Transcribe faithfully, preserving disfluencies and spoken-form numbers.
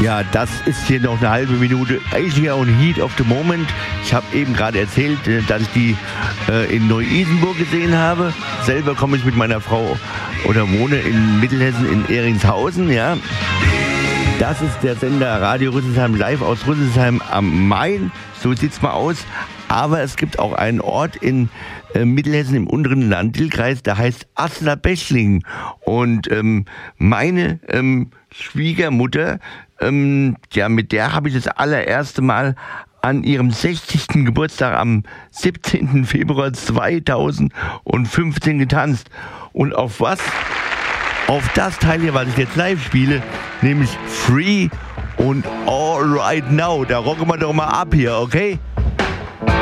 Ja, das ist hier noch eine halbe Minute Asia und Heat of the Moment. Ich habe eben gerade erzählt, dass ich die äh, in Neu-Isenburg gesehen habe. Selber komme ich mit meiner Frau oder wohne in Mittelhessen in Ehringshausen, ja. Das ist der Sender Radio Rüsselsheim live aus Rüsselsheim am Main. So sieht's mal aus. Aber es gibt auch einen Ort in äh, Mittelhessen im unteren Landil-Kreis, der heißt Assler-Bechlingen. Und ähm, meine ähm, Schwiegermutter, ähm, ja, mit der habe ich das allererste Mal an ihrem sechzigsten Geburtstag am siebzehnten Februar zweitausendfünfzehn getanzt. Und auf was? Auf das Teil hier, was ich jetzt live spiele, nämlich Free und All Right Now. Da rocken wir doch mal ab hier, okay?